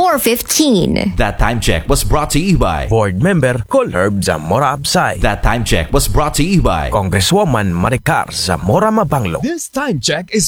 4:15. That time check was brought to you by Board Member Colherb Zamora Absay. That time check was brought to you by Congresswoman Maricar Zamora Mabanglo. This time check is